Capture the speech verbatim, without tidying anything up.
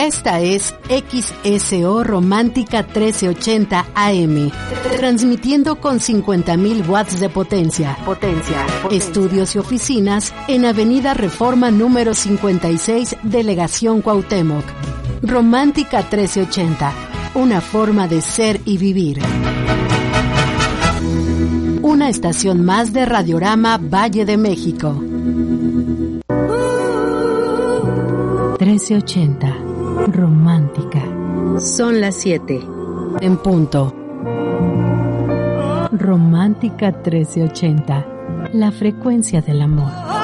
Esta es X S O Romántica trece ochenta A M, transmitiendo con cincuenta mil watts de potencia. Potencia. potencia. Estudios y oficinas en Avenida Reforma número cincuenta y seis, Delegación Cuauhtémoc. Romántica trece ochenta, una forma de ser y vivir. Una estación más de Radiorama Valle de México. trece ochenta, romántica. Son las siete. En punto. Romántica trece ochenta, la frecuencia del amor.